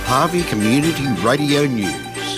Harvey Community Radio News.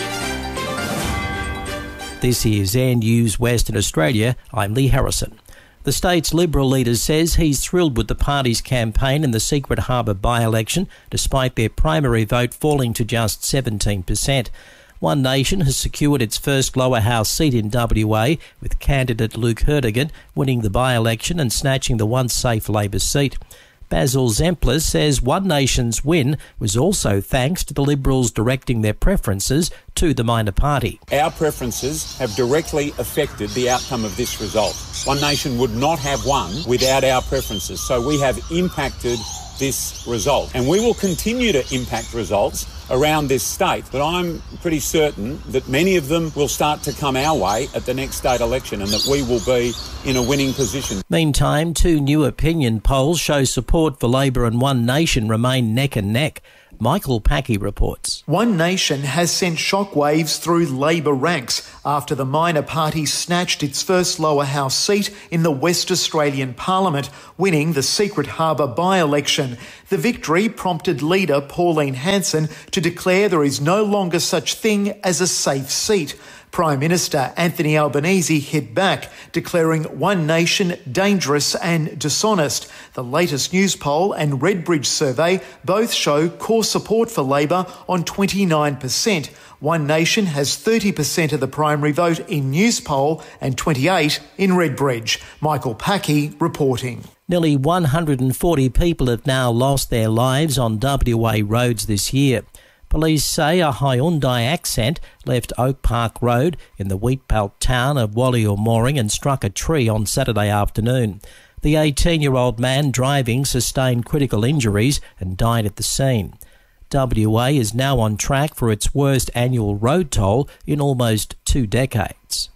This is Air News Western Australia. I'm Lee Harrison. The state's Liberal leader says he's thrilled with the party's campaign in the Secret Harbour by-election, despite their primary vote falling to just 17%. One Nation has secured its first lower house seat in WA, with candidate Luke Hertigan winning the by-election and snatching the once-safe Labor seat. Basil Zemplis says One Nation's win was also thanks to the Liberals directing their preferences to the minor party. Our preferences have directly affected the outcome of this result. One Nation would not have won without our preferences, so we have impacted this result. And we will continue to impact results around this state, but I'm pretty certain that many of them will start to come our way at the next state election and that we will be in a winning position. Meantime, two new opinion polls show support for Labor and One Nation remain neck and neck. Michael Packey reports. One Nation has sent shockwaves through Labor ranks after the minor party snatched its first lower house seat in the West Australian Parliament, winning the Secret Harbour by-election. The victory prompted leader Pauline Hanson to declare there is no longer such thing as a safe seat. Prime Minister Anthony Albanese hit back, declaring One Nation dangerous and dishonest. The latest news poll and Redbridge survey both show core support for Labor on 29%. One Nation has 30% of the primary vote in news poll and 28% in Redbridge. Michael Packey reporting. Nearly 140 people have now lost their lives on WA roads this year. Police say a Hyundai Accent left Oak Park Road in the wheatbelt town of Wallior Mooring and struck a tree on Saturday afternoon. The 18-year-old man driving sustained critical injuries and died at the scene. WA is now on track for its worst annual road toll in almost 2 decades.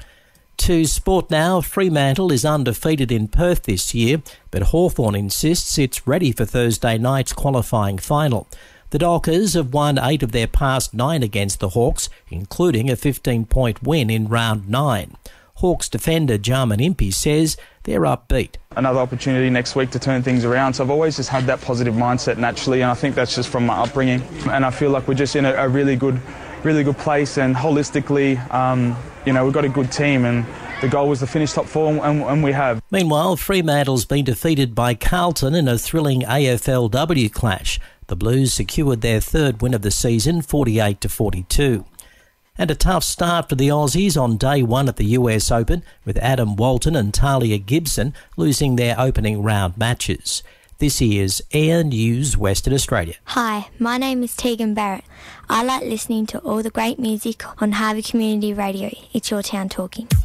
To sport now, Fremantle is undefeated in Perth this year, but Hawthorn insists it's ready for Thursday night's qualifying final. The Dockers have won 8 of their past 9 against the Hawks, including a 15-point win in round 9. Hawks defender Jarman Impey says they're upbeat. Another opportunity next week to turn things around. So I've always just had that positive mindset naturally, and I think that's just from my upbringing. And I feel like we're just in a really good place, and holistically, we've got a good team, and the goal was to finish top 4, and we have. Meanwhile, Fremantle's been defeated by Carlton in a thrilling AFLW clash. The Blues secured their 3rd win of the season, 48-42. And a tough start for the Aussies on day 1 at the US Open, with Adam Walton and Talia Gibson losing their opening round matches. This is Air News Western Australia. Hi, my name is Tegan Barrett. I like listening to all the great music on Harvey Community Radio. It's your town talking.